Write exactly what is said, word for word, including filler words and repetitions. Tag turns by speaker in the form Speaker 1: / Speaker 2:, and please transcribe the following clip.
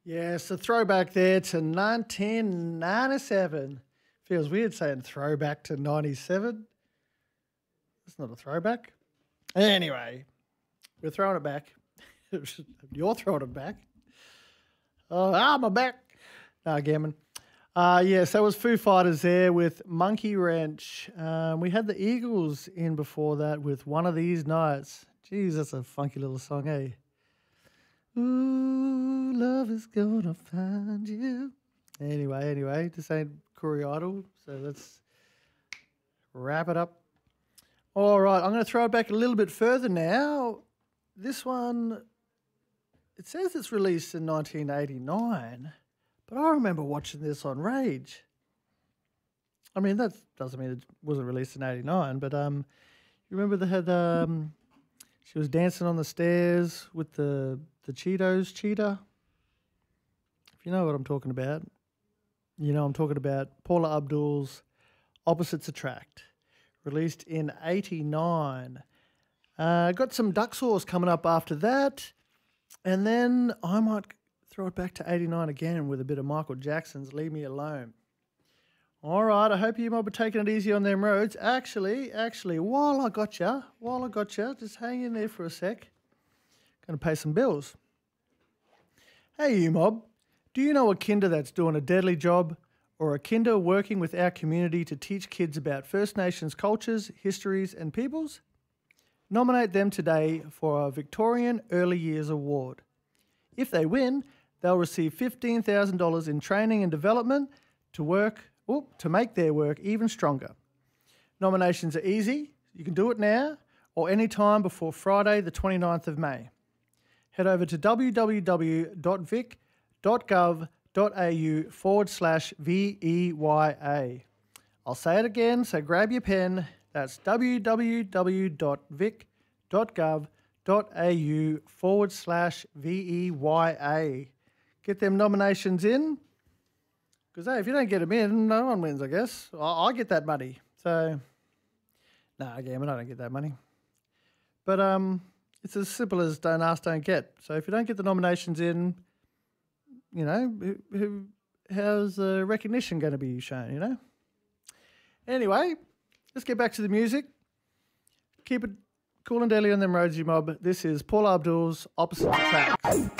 Speaker 1: Yes, a throwback there to nineteen ninety-seven. Feels weird saying throwback to ninety-seven. It's not a throwback. Anyway, we're throwing it back. You're throwing it back. Oh, ah, my back. No, gammon. Uh, yes, that was Foo Fighters there with Monkey Wrench. Um, we had the Eagles in before that with One of These Nights. Jeez, that's a funky little song, eh? Ooh, love is gonna find you. Anyway, anyway, this ain't Corey Idol, so let's wrap it up. All right, I'm going to throw it back a little bit further now. This one, it says it's released in nineteen eighty-nine, but I remember watching this on Rage. I mean, that doesn't mean it wasn't released in eighty-nine, but um, you remember they had um, she was dancing on the stairs with the the Cheetos cheetah. If you know what I'm talking about, you know I'm talking about Paula Abdul's Opposites Attract, released in eighty-nine. Uh, got some Duck Sauce coming up after that, and then I might throw it back to eighty-nine again with a bit of Michael Jackson's Leave Me Alone. All right, I hope you might be taking it easy on them roads. Actually, actually, while I got you, while I got you, just hang in there for a sec. Going to pay some bills. Hey, you mob, do you know a kinder that's doing a deadly job, or a kinder working with our community to teach kids about First Nations cultures, histories and peoples? Nominate them today for our Victorian Early Years Award. If they win, they'll receive fifteen thousand dollars in training and development to work oh, to make their work even stronger. Nominations are easy. You can do it now or any time before Friday the twenty-ninth of May. Head over to www.vic.gov.au forward slash V E Y A. I'll say it again, so grab your pen. That's www.vic.gov.au forward slash V E Y A. Get them nominations in. Because, hey, if you don't get them in, no one wins, I guess. I, I get that money. So, no, nah, again, I don't get that money. But um, it's as simple as don't ask, don't get. So if you don't get the nominations in, you know, who, who, how's the recognition going to be shown, you know? Anyway, let's get back to the music. Keep it cool and deadly on them roads, you mob. This is Paula Abdul's Opposite Attract.